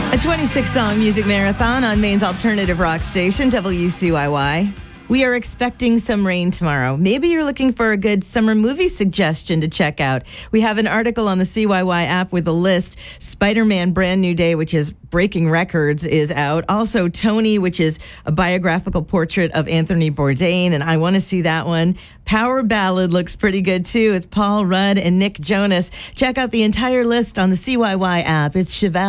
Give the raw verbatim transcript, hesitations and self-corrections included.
A twenty-six song music marathon on Maine's alternative rock station, W C Y Y. We are expecting some rain tomorrow. Maybe you're looking for a good summer movie suggestion to check out. We have an article on the C Y Y app with a list. Spider-Man Brand New Day, which is breaking records, is out. Also, Tony, which is a biographical portrait of Anthony Bourdain, and I want to see that one. Power Ballad looks pretty good, too, with Paul Rudd and Nick Jonas. Check out the entire list on the C Y Y app. It's Chevelle.